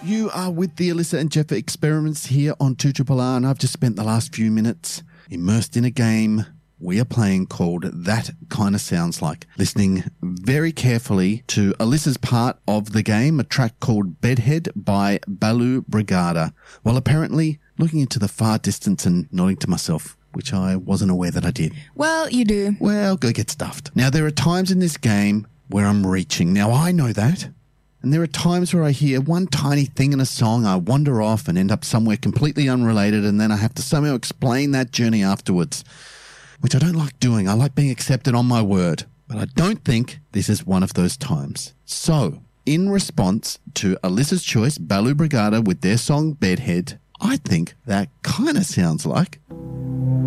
You are with the Alyssa and Jeff experiments here on 2RRR, and I've just spent the last few minutes immersed in a game we are playing called That Kinda Sounds Like, listening very carefully to Alyssa's part of the game, a track called Bedhead by Balu Brigada, while apparently looking into the far distance and nodding to myself, which I wasn't aware that I did. Well, you do. Well, go get stuffed. Now, there are times in this game where I'm reaching. Now, I know that. And there are times where I hear one tiny thing in a song, I wander off and end up somewhere completely unrelated, and then I have to somehow explain that journey afterwards, which I don't like doing. I like being accepted on my word. But I don't think this is one of those times. So, in response to Alyssa's choice, Balu Brigada with their song Bedhead, I think that kind of sounds like...